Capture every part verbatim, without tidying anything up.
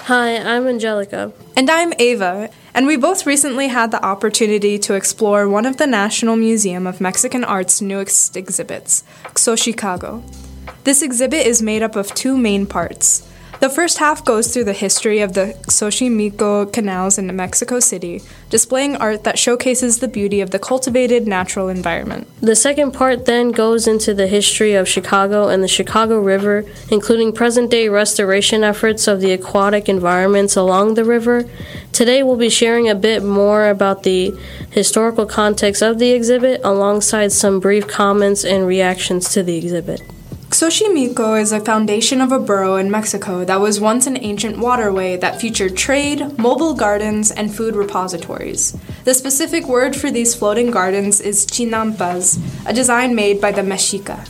Hi, I'm Angelica. And I'm Ava, and we both recently had the opportunity to explore one of the National Museum of Mexican Art's newest exhibits, Xochicalco. This exhibit is made up of two main parts. The first half goes through the history of the Xochimilco canals in Mexico City, displaying art that showcases the beauty of the cultivated natural environment. The second part then goes into the history of Chicago and the Chicago River, including present-day restoration efforts of the aquatic environments along the river. Today we'll be sharing a bit more about the historical context of the exhibit, alongside some brief comments and reactions to the exhibit. Xochimilco is a foundation of a borough in Mexico that was once an ancient waterway that featured trade, mobile gardens, and food repositories. The specific word for these floating gardens is chinampas, a design made by the Mexica.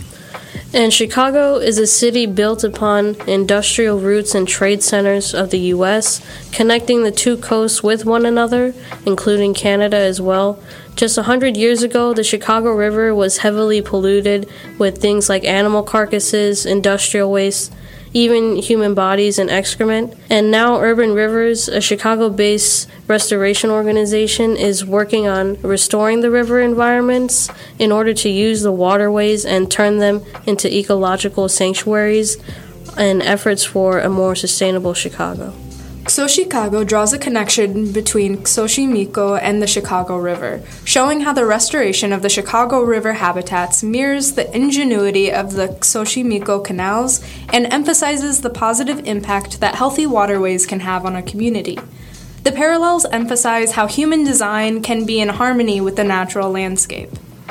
And Chicago is a city built upon industrial roots and trade centers of the U S, connecting the two coasts with one another, including Canada as well. Just a hundred years ago, the Chicago River was heavily polluted with things like animal carcasses, industrial waste, even human bodies and excrement. And now Urban Rivers, a Chicago-based restoration organization, is working on restoring the river environments in order to use the waterways and turn them into ecological sanctuaries and efforts for a more sustainable Chicago. Xochicalco draws a connection between Xochimilco and the Chicago River, showing how the restoration of the Chicago River habitats mirrors the ingenuity of the Xochimilco canals and emphasizes the positive impact that healthy waterways can have on a community. The parallels emphasize how human design can be in harmony with the natural landscape.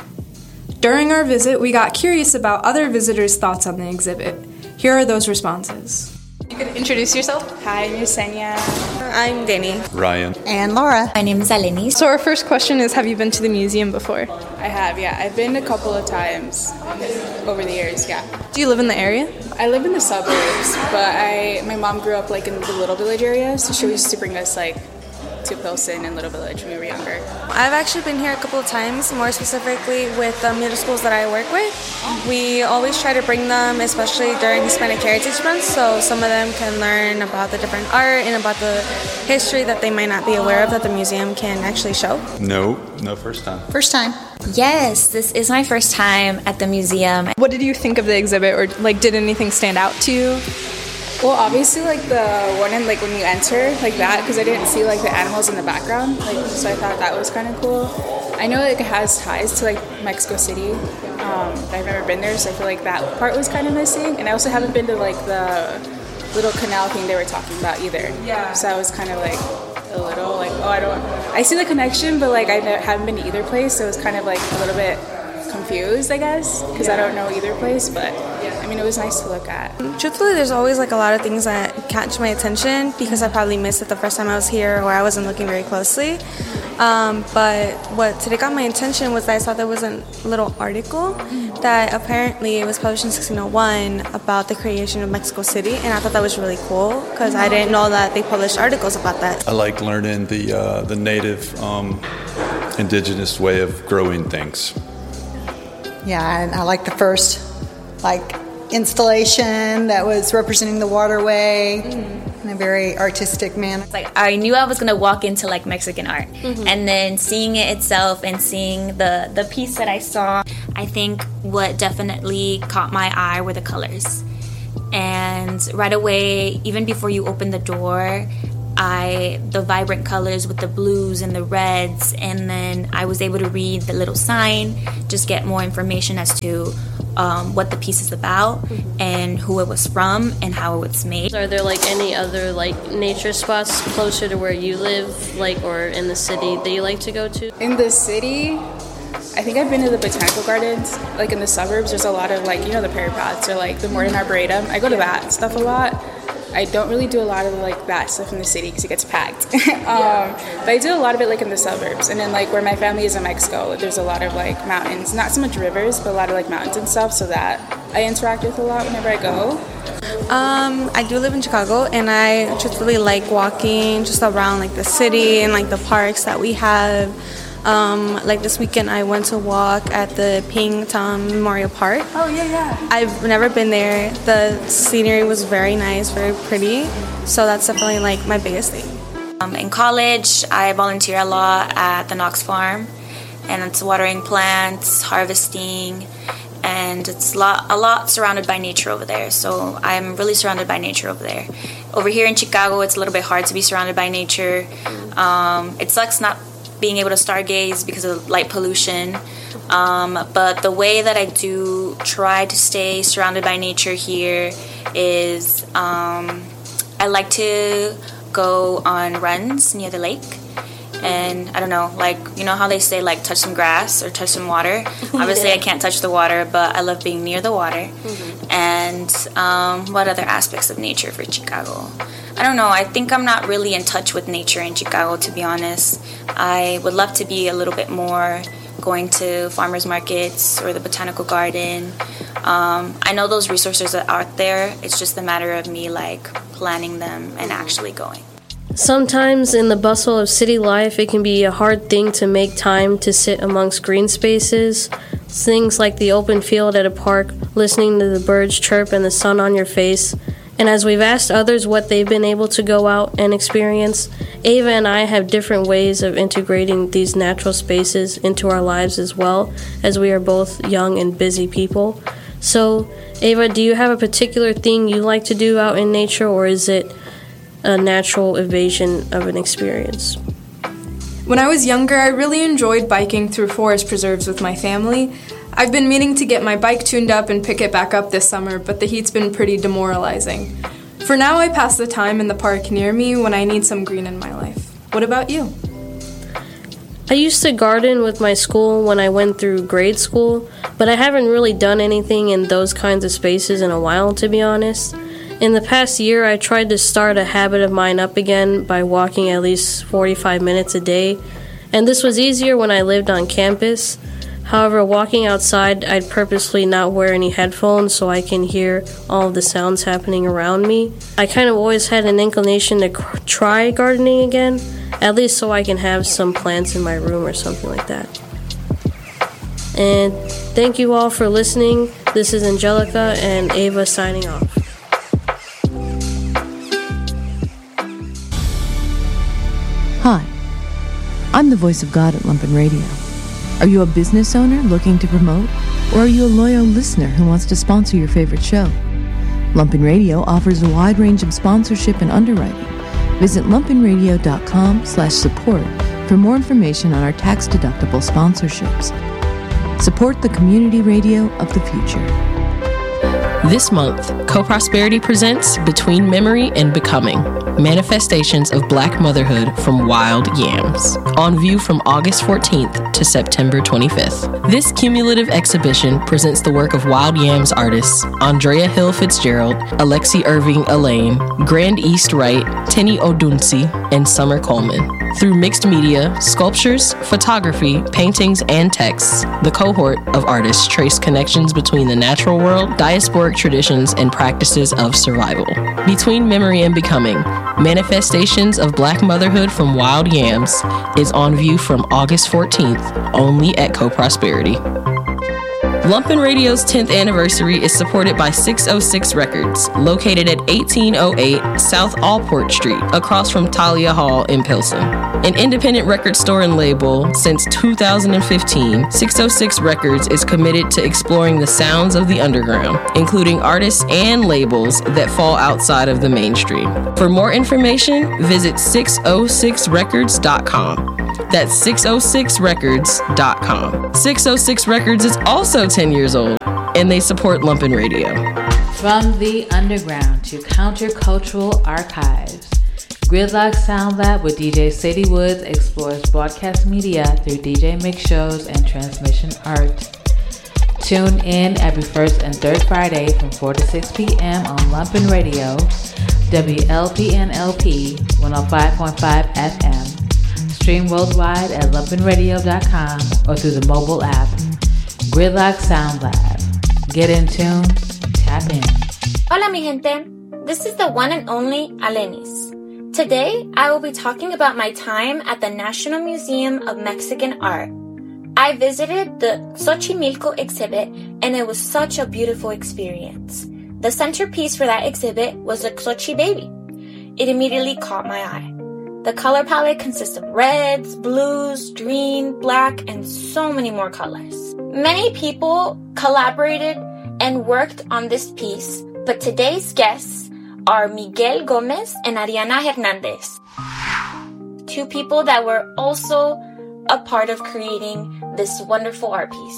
During our visit, we got curious about other visitors' thoughts on the exhibit. Here are those responses. You can introduce yourself. Hi, I'm Yesenia. I'm Danny. Ryan. And Laura. My name is Aleni. So our first question is, have you been to the museum before? I have, yeah. I've been a couple of times over the years, yeah. Do you live in the area? I live in the suburbs, but I my mom grew up like in the Little Village area, so she used to bring us like to Pilsen and Little Village when we were younger. I've actually been here a couple of times, more specifically with the middle schools that I work with. We always try to bring them, especially during Hispanic Heritage Month, so some of them can learn about the different art and about the history that they might not be aware of that the museum can actually show. No, no, first time. First time. Yes, this is my first time at the museum. What did you think of the exhibit, or like did anything stand out to you? Well, obviously, like the one in like when you enter, like that, because I didn't see like the animals in the background, like so I thought that was kind of cool. I know like it has ties to like Mexico City. Um, I've never been there, so I feel like that part was kind of missing. And I also haven't been to like the little canal thing they were talking about either. Yeah. So I was kind of like a little like, oh, I don't. I see the connection, but like I haven't been to either place, so it was kind of like a little bit confused, I guess, because yeah. I don't know either place, but yeah, I mean, it was nice to look at. Truthfully, there's always like a lot of things that catch my attention because I probably missed it the first time I was here or I wasn't looking very closely. Um, but what today got my attention was that I saw there was a little article that apparently it was published in sixteen oh one about the creation of Mexico City, and I thought that was really cool because I didn't know that they published articles about that. I like learning the uh, the native, um, indigenous way of growing things. Yeah, and I like the first, like, installation that was representing the waterway mm. in a very artistic manner. Like, I knew I was going to walk into, like, Mexican art. Mm-hmm. And then seeing it itself and seeing the, the piece that I saw, I think what definitely caught my eye were the colors. And right away, even before you open the door, I the vibrant colors with the blues and the reds, and then I was able to read the little sign, just get more information as to um, what the piece is about mm-hmm. and who it was from and how it was made. Are there like any other like nature spots closer to where you live, like, or in the city that you like to go to? In the city, I think I've been to the botanical gardens. Like in the suburbs, there's a lot of like, you know, the Perry Paths or like the Morton Arboretum. I go to that stuff a lot. I don't really do a lot of like that stuff in the city because it gets packed. um, yeah. But I do a lot of it like in the suburbs. And then like where my family is in Mexico, there's a lot of like mountains, not so much rivers, but a lot of like mountains and stuff. So that I interact with a lot whenever I go. Um, I do live in Chicago, and I truthfully like walking just around like the city and like the parks that we have. Um, like this weekend, I went to walk at the Pingtom Memorial Park. Oh, yeah, yeah. I've never been there. The scenery was very nice, very pretty. So that's definitely like my biggest thing. Um, in college, I volunteer a lot at the Knox Farm, and it's watering plants, harvesting, and it's a lot, a lot surrounded by nature over there. So I'm really surrounded by nature over there. Over here in Chicago, it's a little bit hard to be surrounded by nature. Um, it sucks not being able to stargaze because of light pollution. Um, but the way that I do try to stay surrounded by nature here is um, I like to go on runs near the lake. And I don't know, like, you know how they say, like, touch some grass or touch some water? Obviously, I can't touch the water, but I love being near the water. Mm-hmm. And um, what other aspects of nature for Chicago? I don't know. I think I'm not really in touch with nature in Chicago, to be honest. I would love to be a little bit more going to farmers markets or the botanical garden. Um, I know those resources are out there. It's just a matter of me, like, planning them and actually going. Sometimes in the bustle of city life, it can be a hard thing to make time to sit amongst green spaces. Things like the open field at a park, listening to the birds chirp and the sun on your face. And as we've asked others what they've been able to go out and experience, Ava and I have different ways of integrating these natural spaces into our lives as well, as we are both young and busy people. So, Ava, do you have a particular thing you like to do out in nature, or is it a natural evasion of an experience? When I was younger, I really enjoyed biking through forest preserves with my family. I've been meaning to get my bike tuned up and pick it back up this summer, but the heat's been pretty demoralizing. For now, I pass the time in the park near me when I need some green in my life. What about you? I used to garden with my school when I went through grade school, but I haven't really done anything in those kinds of spaces in a while, to be honest. In the past year, I tried to start a habit of mine up again by walking at least forty-five minutes a day, and this was easier when I lived on campus. However, walking outside, I'd purposely not wear any headphones so I can hear all of the sounds happening around me. I kind of always had an inclination to cr- try gardening again, at least so I can have some plants in my room or something like that. And thank you all for listening. This is Angelica and Ava signing off. Hi, I'm the voice of God at Lumpen Radio. Are you a business owner looking to promote? Or are you a loyal listener who wants to sponsor your favorite show? Lumpen Radio offers a wide range of sponsorship and underwriting. Visit lumpenradio.com slash support for more information on our tax-deductible sponsorships. Support the community radio of the future. This month, Co-Prosperity presents Between Memory and Becoming, Manifestations of Black Motherhood from Wild Yams, on view from August fourteenth to September twenty-fifth. This cumulative exhibition presents the work of Wild Yams artists Andrea Hill Fitzgerald, Alexi Irving Elaine, Grand East Wright, Tenny Odunsi, and Summer Coleman. Through mixed media, sculptures, photography, paintings, and texts, the cohort of artists trace connections between the natural world, diasporic traditions, and practices of survival. Between Memory and Becoming, Manifestations of Black Motherhood from Wild Yams is on view from August fourteenth, only at Co-Prosperity. Lumpen Radio's tenth anniversary is supported by six oh six Records, located at eighteen oh eight South Allport Street, across from Talia Hall in Pilsen. An independent record store and label since two thousand fifteen, six oh six Records is committed to exploring the sounds of the underground, including artists and labels that fall outside of the mainstream. For more information, visit six oh six records dot com. That's six oh six records dot com. six oh six Records is also ten years old, and they support Lumpen Radio. From the underground to countercultural archives, Gridlock Sound Lab with D J Sadie Woods explores broadcast media through D J mix shows and transmission art. Tune in every first and third Friday from four to six p.m. on Lumpen Radio, W L P N L P one oh five point five F M. Stream worldwide at lumpen radio dot com or through the mobile app. Gridlock Sound Lab. Get in tune, tap in. Hola mi gente, this is the one and only Alenis. Today, I will be talking about my time at the National Museum of Mexican Art. I visited the Xochimilco exhibit, and it was such a beautiful experience. The centerpiece for that exhibit was the Xochi baby. It immediately caught my eye. The color palette consists of reds, blues, green, black, and so many more colors. Many people collaborated and worked on this piece, but today's guests are Miguel Gomez and Ariana Hernandez, two people that were also a part of creating this wonderful art piece.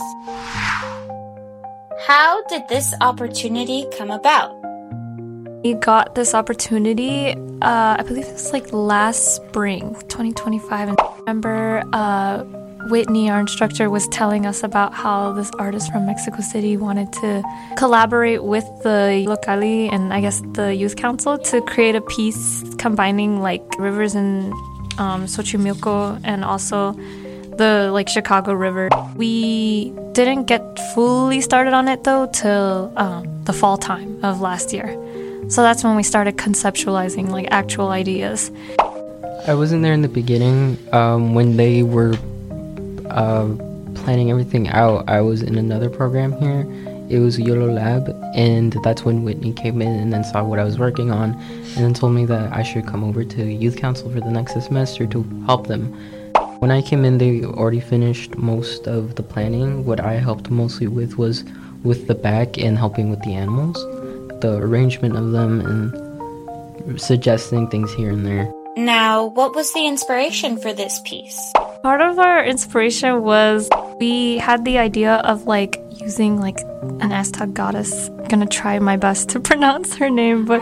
How did this opportunity come about? We got this opportunity, uh, I believe it was like last spring, twenty twenty-five. And I remember uh, Whitney, our instructor, was telling us about how this artist from Mexico City wanted to collaborate with the Locali and I guess the youth council to create a piece combining like rivers in um, Xochimilco and also the like Chicago River. We didn't get fully started on it though till um, the fall time of last year. So that's when we started conceptualizing like actual ideas. I wasn't there in the beginning. Um, when they were uh, planning everything out, I was in another program here. It was YOLO Lab, and that's when Whitney came in and then saw what I was working on and then told me that I should come over to Youth Council for the next semester to help them. When I came in, they already finished most of the planning. What I helped mostly with was with the back and helping with the animals, the arrangement of them, and suggesting things here and there. Now, what was the inspiration for this piece? Part of our inspiration was we had the idea of like using like an Aztec goddess. I'm gonna try my best to pronounce her name, but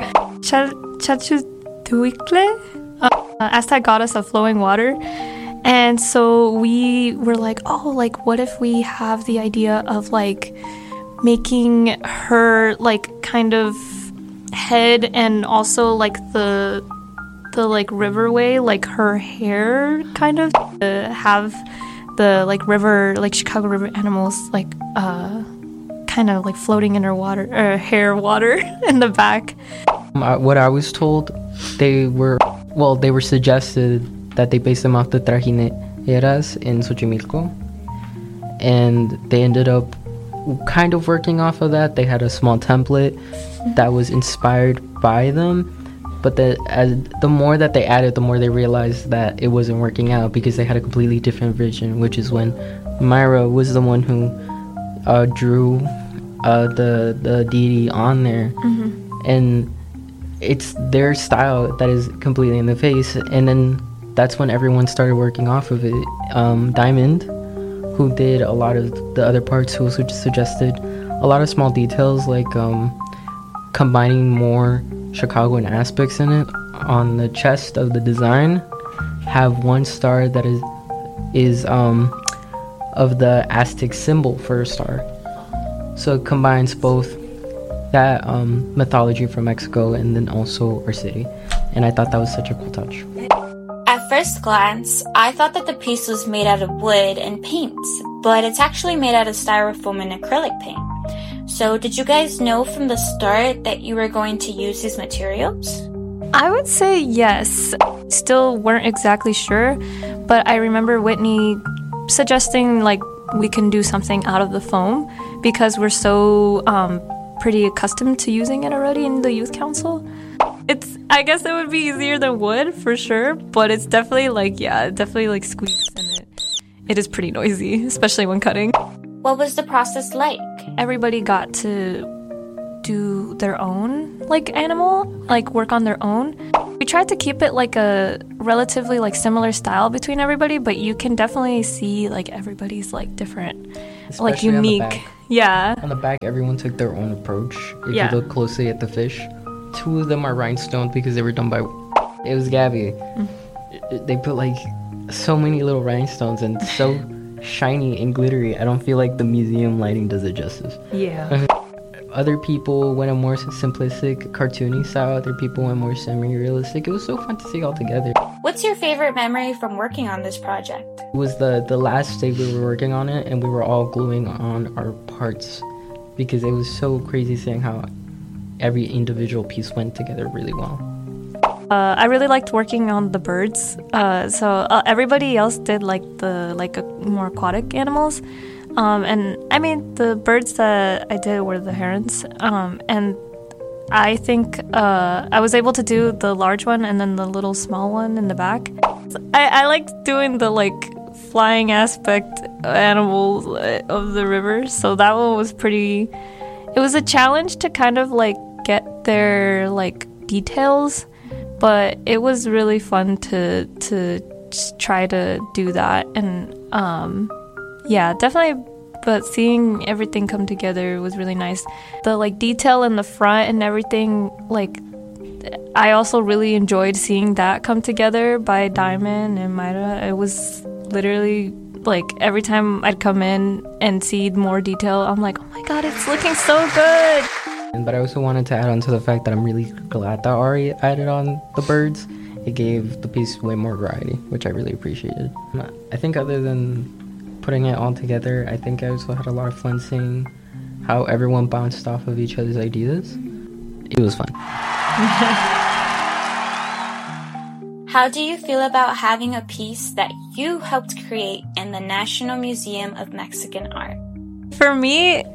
Chachulthuicle, uh, Aztec goddess of flowing water. And so we were like, oh, like what if we have the idea of like making her like kind of head and also like the the like riverway, like her hair kind of uh, have the like river, like Chicago River animals like uh kind of like floating in her water or hair water in the back. Um, I, what I was told, they were well they were suggested that they based them off the trajineras in Xochimilco, and they ended up kind of working off of that. They had a small template that was inspired by them, but the, as, the more that they added, the more they realized that it wasn't working out because they had a completely different vision, which is when Myra was the one who uh, drew uh, the, the deity on there. Mm-hmm. And it's their style that is completely in the face, and then that's when everyone started working off of it. Um, Diamond, who did a lot of the other parts, who also suggested a lot of small details like um, combining more Chicagoan aspects in it. On the chest of the design, have one star that is is um, of the Aztec symbol for a star. So it combines both that um, mythology from Mexico and then also our city. And I thought that was such a cool touch. At first glance, I thought that the piece was made out of wood and paint, but it's actually made out of styrofoam and acrylic paint. So did you guys know from the start that you were going to use these materials? I would say yes. Still weren't exactly sure, but I remember Whitney suggesting like we can do something out of the foam because we're so um, pretty accustomed to using it already in the youth council. It's, I guess it would be easier than wood for sure, but it's definitely like, yeah, it definitely like squeaks in it. It is pretty noisy, especially when cutting. What was the process like? Everybody got to do their own like animal, like work on their own. We tried to keep it like a relatively like similar style between everybody, but you can definitely see like everybody's like different, Especially like unique. On the back. Yeah. On the back, everyone took their own approach. If yeah. you look closely at the fish, two of them are rhinestones because they were done by. It was Gabby. Mm. They put like so many little rhinestones and so shiny and glittery. I don't feel like the museum lighting does it justice. Yeah. Other people went a more simplistic, cartoony style. Other people went more semi-realistic. It was so fun to see all together. What's your favorite memory from working on this project? It was the, the last day we were working on it, and we were all gluing on our parts because it was so crazy seeing how every individual piece went together really well. Uh, I really liked working on the birds. Uh, so uh, everybody else did like the like a, more aquatic animals, um, and I mean the birds that I did were the herons. Um, and I think uh, I was able to do the large one and then the little small one in the back. I, I liked doing the like flying aspect animals of the river. So that one was pretty. It was a challenge to kind of like get their like details. But it was really fun to to just try to do that, and um, yeah, definitely. But seeing everything come together was really nice. The like detail in the front and everything, like I also really enjoyed seeing that come together by Diamond and Mayra. It was literally like every time I'd come in and see more detail, I'm like, oh my god, it's looking so good. But I also wanted to add on to the fact that I'm really glad that Ari added on the birds. It gave the piece way more variety, which I really appreciated. I think other than putting it all together, I think I also had a lot of fun seeing how everyone bounced off of each other's ideas. It was fun. How do you feel about having a piece that you helped create in the National Museum of Mexican Art? For me,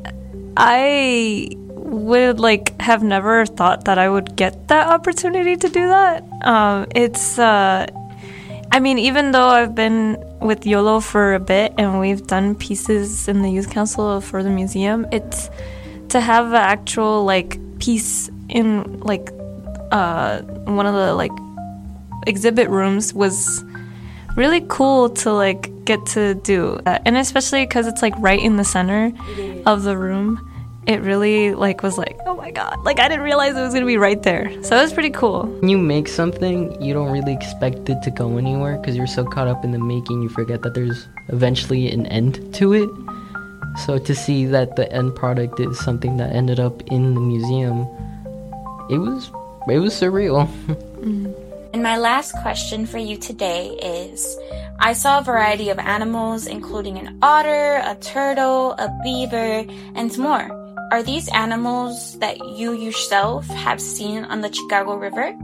I would like have never thought that I would get that opportunity to do that. Um, it's, uh, I mean, even though I've been with YOLO for a bit and we've done pieces in the youth council for the museum, it's to have an actual like piece in like uh, one of the like exhibit rooms was really cool to like get to do, and especially because it's like right in the center of the room. It really like was like, oh my god, like I didn't realize it was gonna be right there. So it was pretty cool. When you make something, you don't really expect it to go anywhere because you're so caught up in the making, you forget that there's eventually an end to it. So to see that the end product is something that ended up in the museum, it was it was surreal. Mm. And my last question for you today is, I saw a variety of animals, including an otter, a turtle, a beaver, and more. Are these animals that you yourself have seen on the Chicago River?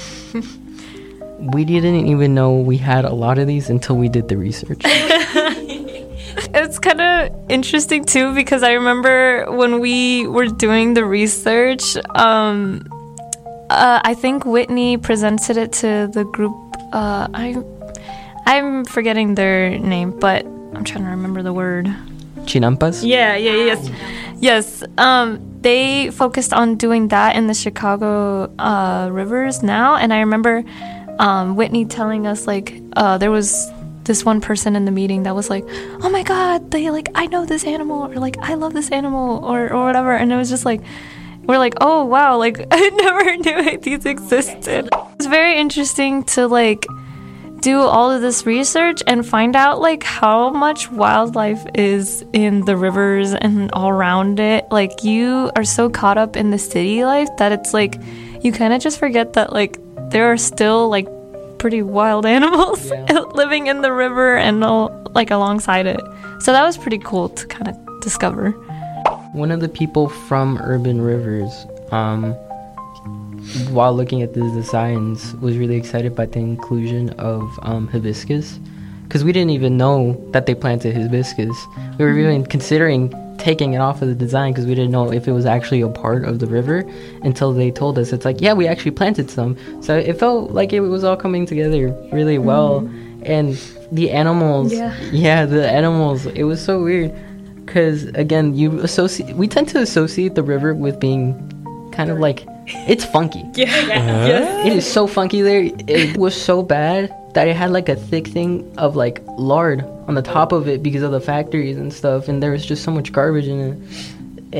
We didn't even know we had a lot of these until we did the research. It's kind of interesting too, because I remember when we were doing the research, um, uh, I think Whitney presented it to the group. Uh, I, I'm forgetting their name, but I'm trying to remember the word. Chinampas? Yeah, yeah, yes. Yes, um, they focused on doing that in the Chicago uh, rivers now, and I remember um, Whitney telling us, like, uh, there was this one person in the meeting that was like, oh my god, they, like, I know this animal, or, like, I love this animal, or, or whatever, and it was just, like, we're like, oh, wow, like, I never knew these existed. It's very interesting to, like, do all of this research and find out like how much wildlife is in the rivers and all around it. Like you are so caught up in the city life that it's like you kind of just forget that like there are still like pretty wild animals yeah. living in the river and all, like alongside it. So that was pretty cool to kind of discover. One of the people from Urban Rivers, um, while looking at the designs, was really excited by the inclusion of um, hibiscus, because we didn't even know that they planted hibiscus. We were even considering taking it off of the design because we didn't know if it was actually a part of the river until they told us. It's like, yeah, we actually planted some. So it felt like it was all coming together really well. Mm-hmm. And the animals, yeah. yeah, the animals, it was so weird because, again, you associate, we tend to associate the river with being kind of like, it's funky. Yeah. yeah. Yes. It is so funky there. It was so bad that it had like a thick thing of like lard on the top of it because of the factories and stuff, and there was just so much garbage in it.